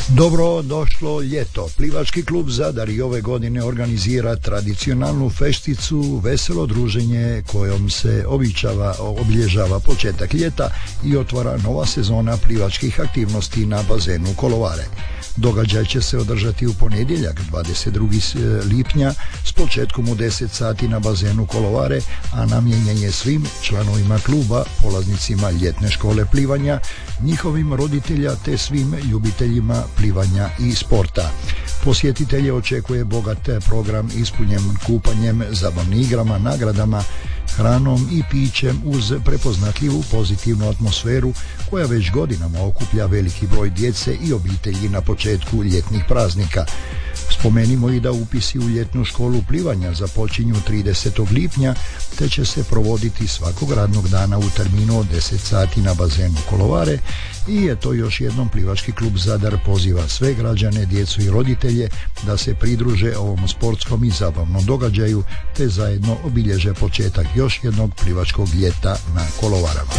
Dobro došlo ljeto. Plivački klub Zadar i ove godine organizira tradicionalnu fešticu, veselo druženje kojom se obilježava početak ljeta i otvara nova sezona plivačkih aktivnosti na bazenu Kolovare. Događaj će se održati u ponedjeljak 22. lipnja s početkom u 10 sati na bazenu Kolovare, a namijenjen je svim članovima kluba, polaznicima ljetne škole plivanja, njihovim roditelja te svim ljubiteljima plivanja i sporta. Posjetitelje očekuje bogat program ispunjen kupanjem, zabavnim igrama, nagradama, hranom i pićem uz prepoznatljivu pozitivnu atmosferu koja već godinama okuplja veliki broj djece i obitelji na početku ljetnih praznika. Spomenimo i da upisi u ljetnu školu plivanja započinju 30. lipnja te će se provoditi svakog radnog dana u terminu od 10 sati na bazenu Kolovare i eto još jednom Plivački klub Zadar poziva sve građane, djecu i roditelje da se pridruže ovom sportskom i zabavnom događaju te zajedno obilježe početak još jednog plivačkog ljeta na Kolovarama.